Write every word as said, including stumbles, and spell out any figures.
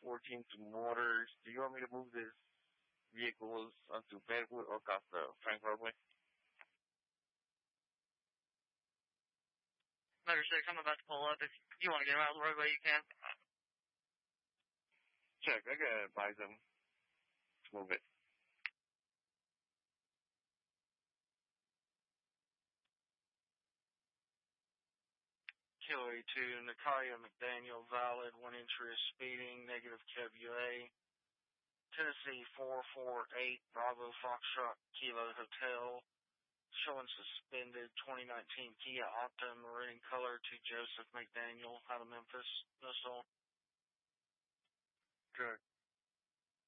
fourteen to Motors. Do you want me to move this vehicle onto Bedwood or across the Frank roadway? Motor six, I'm about to pull up. If you want to get him out of the roadway, you can. Check. I gotta advise them to move it. Kilo eighty-two, Nakalia McDaniel, valid, one entry is speeding, negative K W A. Tennessee four four eight, Bravo Foxtrot, Kilo Hotel, showing suspended twenty nineteen Kia Opta maroon color to Joseph McDaniel out of Memphis. Missile. Good.